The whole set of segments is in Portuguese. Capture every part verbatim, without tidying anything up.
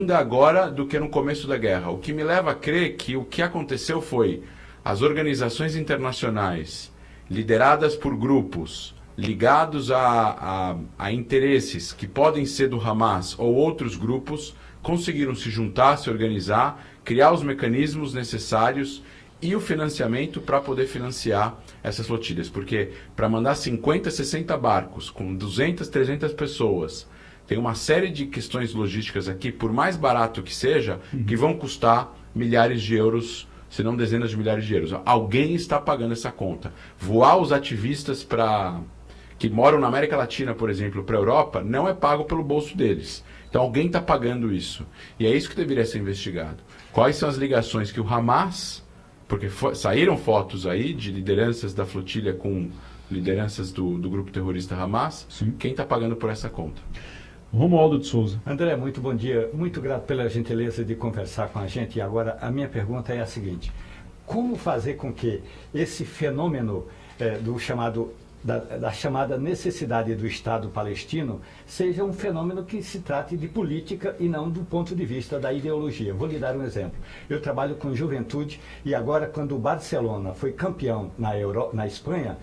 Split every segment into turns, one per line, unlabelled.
ainda agora do que no começo da guerra. O que me leva a crer que o que aconteceu foi as organizações internacionais, lideradas por grupos ligados a, a, a interesses que podem ser do Hamas ou outros grupos, conseguiram se juntar, se organizar, criar os mecanismos necessários e o financiamento para poder financiar essas flotilhas. Porque para mandar cinquenta, sessenta barcos com duzentas, trezentas pessoas, tem uma série de questões logísticas aqui, por mais barato que seja, que vão custar milhares de euros, se não dezenas de milhares de euros. Alguém está pagando essa conta. Voar os ativistas para que moram na América Latina, por exemplo, para a Europa, não é pago pelo bolso deles. Então alguém está pagando isso. E é isso que deveria ser investigado. Quais são as ligações que o Hamas, porque fo- saíram fotos aí de lideranças da flotilha com lideranças do, do grupo terrorista Hamas,
Sim.
Quem está pagando por essa conta?
Romualdo de Souza.
André, muito bom dia. Muito grato pela gentileza de conversar com a gente. E agora a minha pergunta é a seguinte: como fazer com que esse fenômeno eh, do chamado da, da chamada necessidade do Estado palestino seja um fenômeno que se trate de política e não do ponto de vista da ideologia? Vou lhe dar um exemplo. Eu trabalho com juventude e agora, quando o Barcelona foi campeão na, Euro, na Espanha,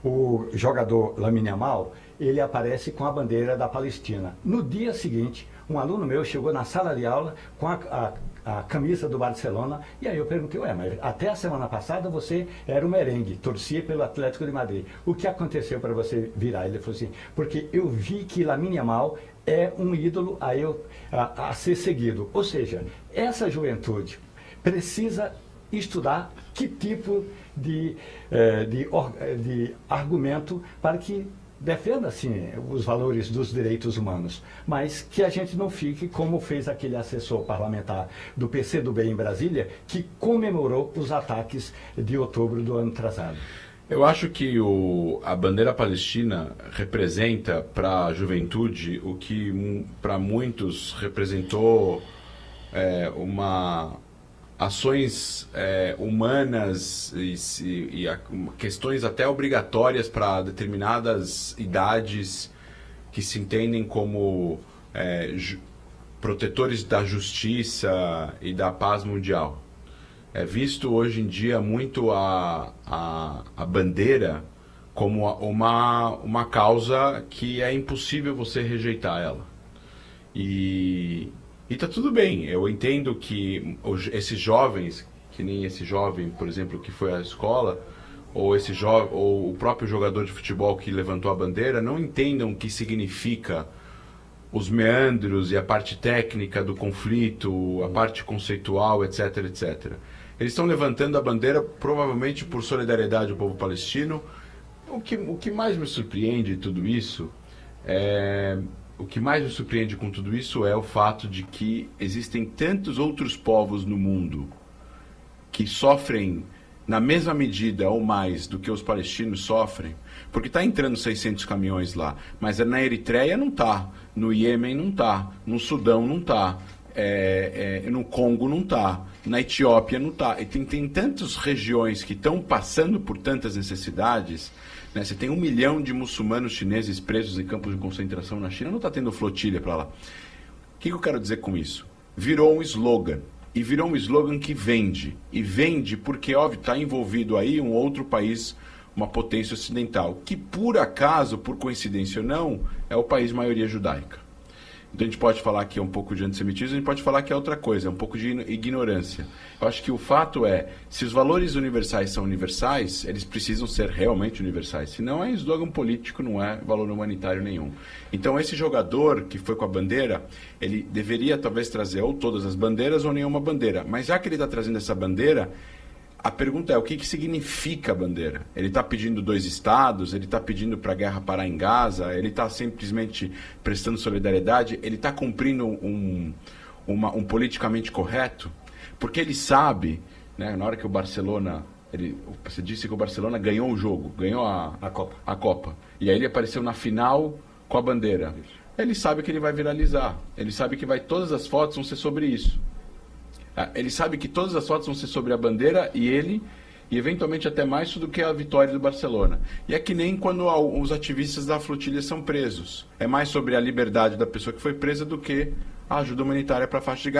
o jogador Lamine Yamal, ele aparece com a bandeira da Palestina. No dia seguinte, um aluno meu chegou na sala de aula com a, a, a camisa do Barcelona, e aí eu perguntei, ué, mas até a semana passada você era o merengue, torcia pelo Atlético de Madrid. O que aconteceu para você virar? Ele falou assim, porque eu vi que Lamine Yamal é um ídolo a, eu, a, a ser seguido. Ou seja, essa juventude precisa estudar que tipo de, eh, de, de argumento para que defenda, sim, os valores dos direitos humanos, mas que a gente não fique como fez aquele assessor parlamentar do P C do B em Brasília, que comemorou os ataques de outubro do ano atrasado.
Eu acho que o, a bandeira palestina representa para a juventude o que para muitos representou é, uma ações é, humanas e, e, e a, questões até obrigatórias para determinadas idades que se entendem como é, ju, protetores da justiça e da paz mundial. É visto hoje em dia muito a, a, a bandeira como uma, uma causa que é impossível você rejeitar ela. E... E tá tudo bem, eu entendo que esses jovens, que nem esse jovem, por exemplo, que foi à escola, ou, esse jo ou o próprio jogador de futebol que levantou a bandeira, não entendam o que significa os meandros e a parte técnica do conflito, a parte conceitual, etc, etcétera. Eles estão levantando a bandeira provavelmente por solidariedade ao povo palestino. O que, o que mais me surpreende de tudo isso é... O que mais me surpreende com tudo isso é o fato de que existem tantos outros povos no mundo que sofrem na mesma medida ou mais do que os palestinos sofrem, porque está entrando seiscentos caminhões lá, mas na Eritreia não está, no Iêmen não está, no Sudão não está, é, é, no Congo não está, na Etiópia não está. E tem, tem tantas regiões que estão passando por tantas necessidades. Né? Você tem um milhão de muçulmanos chineses presos em campos de concentração na China, não está tendo flotilha para lá. O que, que eu quero dizer com isso? Virou um slogan. E virou um slogan que vende. E vende porque, óbvio, está envolvido aí um outro país, uma potência ocidental, que por acaso, por coincidência ou não, é o país maioria judaica. Então a gente pode falar que é um pouco de antissemitismo, a gente pode falar que é outra coisa, é um pouco de ignorância. Eu acho que o fato é, se os valores universais são universais, eles precisam ser realmente universais. Senão é slogan político, não é valor humanitário nenhum. Então esse jogador que foi com a bandeira, ele deveria talvez trazer ou todas as bandeiras ou nenhuma bandeira. Mas já que ele está trazendo essa bandeira, a pergunta é, o que, que significa a bandeira? Ele está pedindo dois estados? Ele está pedindo para a guerra parar em Gaza? Ele está simplesmente prestando solidariedade? Ele está cumprindo um, uma, um politicamente correto? Porque ele sabe, né, na hora que o Barcelona... Ele, você disse que o Barcelona ganhou o jogo, ganhou a,
a, Copa.
a Copa. E aí ele apareceu na final com a bandeira. Ele sabe que ele vai viralizar. Ele sabe que vai, todas as fotos vão ser sobre isso. Ele sabe que todas as fotos vão ser sobre a bandeira e ele, e eventualmente até mais do que a vitória do Barcelona. E é que nem quando os ativistas da flotilha são presos. É mais sobre a liberdade da pessoa que foi presa do que a ajuda humanitária para a faixa de Gaza.